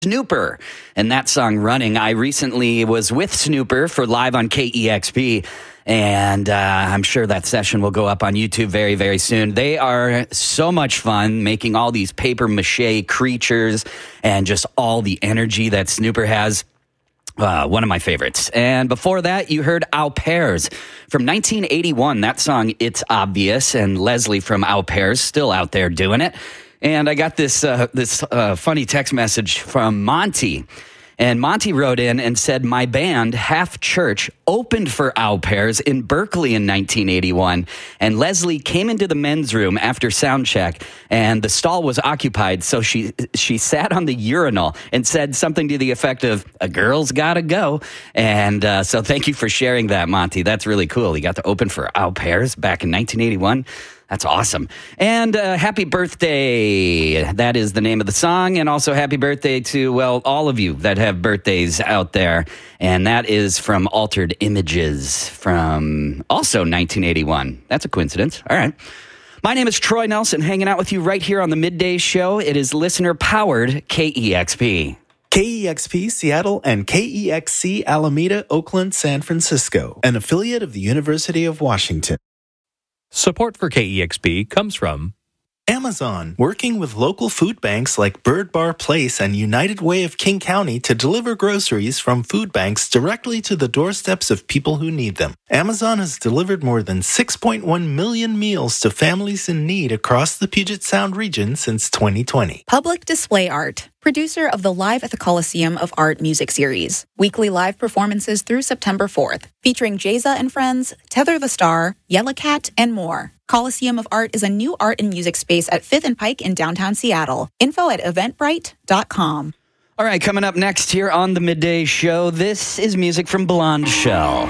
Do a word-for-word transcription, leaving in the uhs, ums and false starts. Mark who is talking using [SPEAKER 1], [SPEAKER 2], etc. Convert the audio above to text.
[SPEAKER 1] Snooper and that song Running. I recently was with Snooper for Live on K E X P, and uh, I'm sure that session will go up on YouTube very, very soon. They are so much fun making all these paper mache creatures and just all the energy that Snooper has. Uh, one of my favorites. And before that, you heard Au Pairs from nineteen eighty-one. That song, It's Obvious, and Leslie from Au Pairs still out there doing it. And I got this uh, this uh, funny text message from Monty. And Monty wrote in and said, my band, Half Church, opened for Au Pairs in Berkeley in nineteen eighty-one. And Leslie came into the men's room after sound check, and the stall was occupied. So she she sat on the urinal and said something to the effect of, a girl's gotta go. And uh, so thank you for sharing that, Monty. That's really cool. You got to open for Au Pairs back in nineteen eighty-one. That's awesome. And uh, happy birthday. That is the name of the song. And also happy birthday to, well, all of you that have birthdays out there. And that is from Altered Images from also nineteen eighty-one. That's a coincidence. All right. My name is Troy Nelson, hanging out with you right here on the Midday Show. It is listener-powered K E X P.
[SPEAKER 2] K E X P Seattle and K E X C Alameda, Oakland, San Francisco, an affiliate of the University of Washington.
[SPEAKER 3] Support for K E X P comes from
[SPEAKER 2] Amazon, working with local food banks like Bird Bar Place and United Way of King County to deliver groceries from food banks directly to the doorsteps of people who need them. Amazon has delivered more than six point one million meals to families in need across the Puget Sound region since twenty twenty.
[SPEAKER 4] Public Display Art, producer of the Live at the Coliseum of Art music series. Weekly live performances through September fourth, featuring Jayza and Friends, Tether the Star, Yellow Cat, and more. Coliseum of Art is a new art and music space at fifth and Pike in downtown Seattle. Info at eventbrite dot com.
[SPEAKER 1] All right, coming up next here on the Midday Show, this is music from Blonde Shell.